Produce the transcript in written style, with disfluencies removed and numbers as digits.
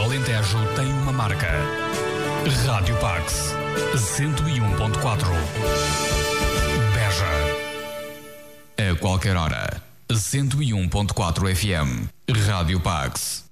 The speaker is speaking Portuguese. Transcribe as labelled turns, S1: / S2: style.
S1: Alentejo tem uma marca. Rádio Pax 101.4. Beja. A qualquer hora. 101.4 FM. Rádio Pax.